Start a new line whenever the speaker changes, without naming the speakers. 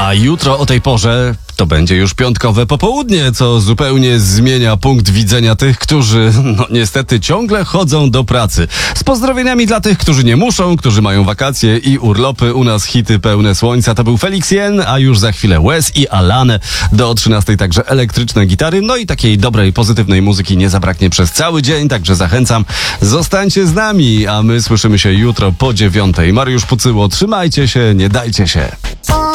A jutro o tej porze to będzie już piątkowe popołudnie, co zupełnie zmienia punkt widzenia tych, którzy, niestety ciągle chodzą do pracy. Z pozdrowieniami dla tych, którzy nie muszą, którzy mają wakacje i urlopy. U nas hity pełne słońca. To był Felix Jen, a już za chwilę Wes i Alane. Do 13 także elektryczne gitary. No i takiej dobrej, pozytywnej muzyki nie zabraknie przez cały dzień, także zachęcam. Zostańcie z nami, a my słyszymy się jutro po 9:00. Mariusz Pucyło, trzymajcie się, nie dajcie się.